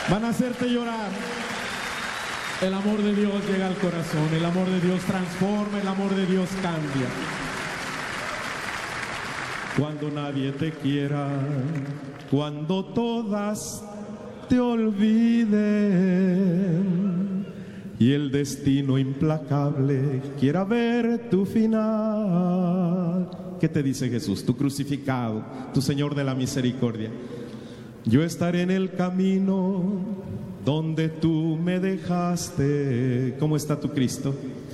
van a hacerte llorar. El amor de Dios llega al corazón, el amor de Dios transforma, el amor de Dios cambia. Cuando nadie te quiera, cuando todas te olviden y el destino implacable quiera ver tu final. ¿Qué te dice Jesús? Tu crucificado, tu Señor de la misericordia. Yo estaré en el camino donde tú me dejaste. ¿Cómo está tu Cristo?